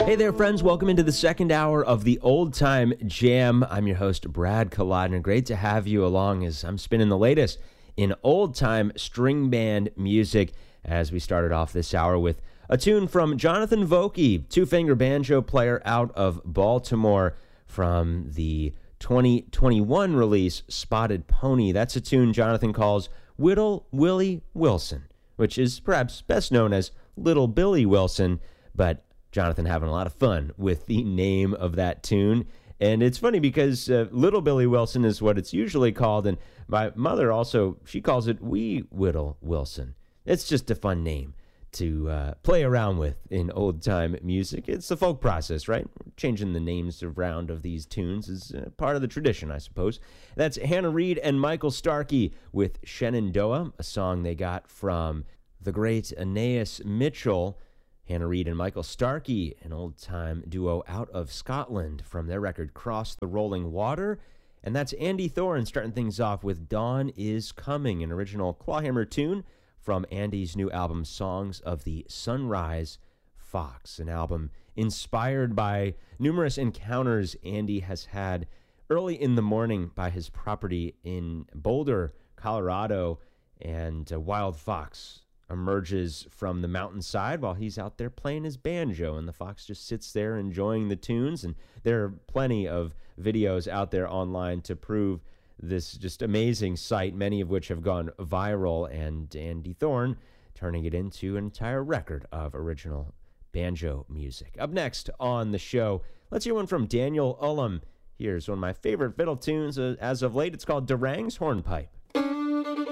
Hey there, friends. Welcome into the second hour of the Old Time Jam. I'm your host, Brad Kalodner. Great to have you along as I'm spinning the latest in old-time string band music as we started off this hour with a tune from Jonathan Vokey, two-finger banjo player out of Baltimore from the 2021 release, Spotted Pony. That's a tune Jonathan calls Whittle Willie Wilson, which is perhaps best known as Little Billy Wilson, but Jonathan having a lot of fun with the name of that tune. And it's funny because Little Billy Wilson is what it's usually called, and my mother also, she calls it Wee Whittle Wilson. It's just a fun name to play around with in old-time music. It's the folk process, right? Changing the names around of these tunes is part of the tradition, I suppose. That's Hannah Reid and Michael Starkey with Shenandoah, a song they got from the great Anais Mitchell. Hannah Reid and Michael Starkey, an old-time duo out of Scotland from their record Cross the Rolling Water. And that's Andy Thorne starting things off with Dawn is Coming, an original Clawhammer tune from Andy's new album Songs of the Sunrise Fox, an album inspired by numerous encounters Andy has had early in the morning by his property in Boulder, Colorado, and a wild fox emerges from the mountainside while he's out there playing his banjo, and the fox just sits there enjoying the tunes. And there are plenty of videos out there online to prove this just amazing sight, many of which have gone viral, and Andy Thorne turning it into an entire record of original banjo music. Up next on the show, let's hear one from Daniel Ullum. Here's one of my favorite fiddle tunes as of late. It's called Durang's Hornpipe.